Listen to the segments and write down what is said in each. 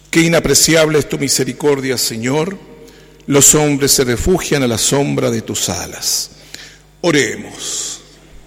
Qué inapreciable es tu misericordia, Señor. Los hombres se refugian a la sombra de tus alas. Oremos.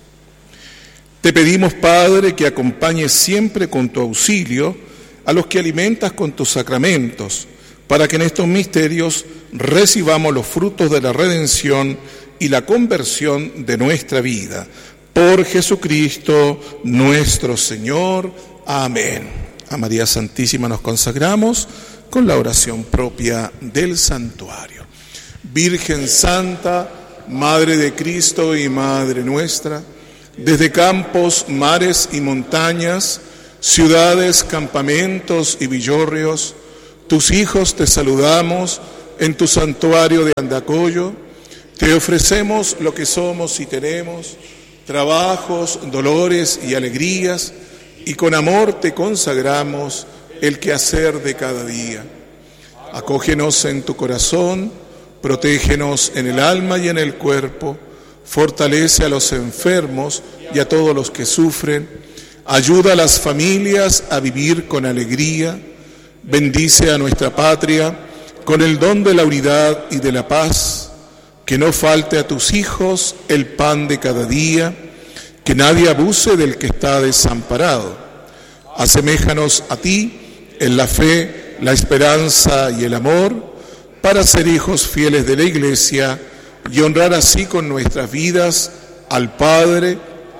Te pedimos, Padre, que acompañes siempre con tu auxilio a los que alimentas con tus sacramentos, para que en estos misterios recibamos los frutos de la redención y la conversión de nuestra vida. Por Jesucristo nuestro Señor. Amén. A María Santísima nos consagramos con la oración propia del santuario. Virgen Santa, Madre de Cristo y Madre nuestra, desde campos, mares y montañas, ciudades, campamentos y villorrios, tus hijos te saludamos en tu santuario de Andacollo. Te ofrecemos lo que somos y tenemos, trabajos, dolores y alegrías, y con amor te consagramos el quehacer de cada día. Acógenos en tu corazón, protégenos en el alma y en el cuerpo, fortalece a los enfermos y a todos los que sufren, ayuda a las familias a vivir con alegría, bendice a nuestra patria con el don de la unidad y de la paz, que no falte a tus hijos el pan de cada día, que nadie abuse del que está desamparado. Aseméjanos a ti en la fe, la esperanza y el amor, para ser hijos fieles de la Iglesia y honrar así con nuestras vidas al Padre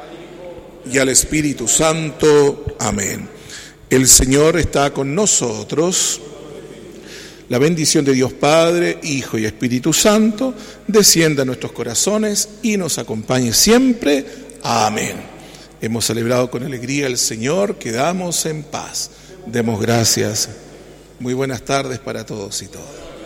y al Espíritu Santo. Amén. El Señor está con nosotros. La bendición de Dios Padre, Hijo y Espíritu Santo descienda a nuestros corazones y nos acompañe siempre. Amén. Hemos celebrado con alegría al Señor, quedamos en paz. Demos gracias. Muy buenas tardes para todos y todas.